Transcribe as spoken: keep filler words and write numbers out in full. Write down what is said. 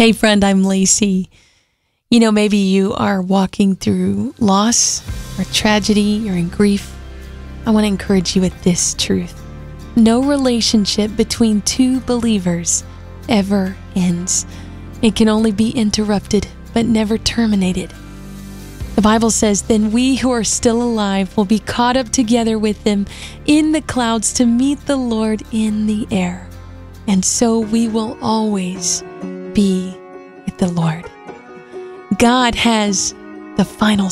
Hey friend, I'm Lacey. You know, maybe you are walking through loss or tragedy or in grief. I want to encourage you with this truth. No relationship between two believers ever ends. It can only be interrupted, but never terminated. The Bible says, "Then we who are still alive will be caught up together with them in the clouds to meet the Lord in the air. And so we will always be with the Lord." God has the final